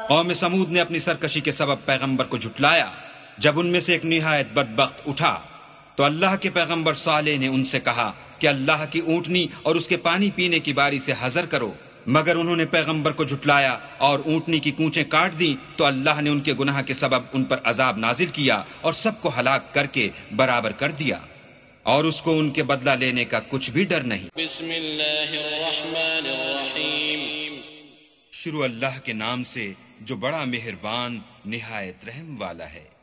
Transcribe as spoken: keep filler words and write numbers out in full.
कौम समूद ने अपनी सरकशी के सबब पैगंबर को झुटलाया। जब उनमें से एक निहायत बदबख्त उठा तो अल्लाह के पैगंबर सालेह ने उनसे कहा कि अल्लाह की ऊँटनी और उसके पानी पीने की बारी से हजर करो। मगर उन्होंने पैगंबर को झुटलाया और ऊँटनी की कूंचें काट दी तो अल्लाह ने उनके गुनाह के सबब उन पर अजाब नाजिल किया और सबको हलाक करके बराबर कर दिया, और उसको उनके बदला लेने का कुछ भी डर नहीं। शुरू अल्लाह के नाम से जो बड़ा मेहरबान निहायत रहम वाला है।